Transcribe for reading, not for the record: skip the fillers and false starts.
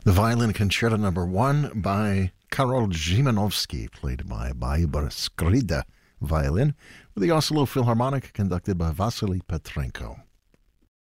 The Violin Concerto Number 1 by Karol Szymanowski, played by Barbara Skrzyda violin, with the Oslo Philharmonic conducted by Vasily Petrenko.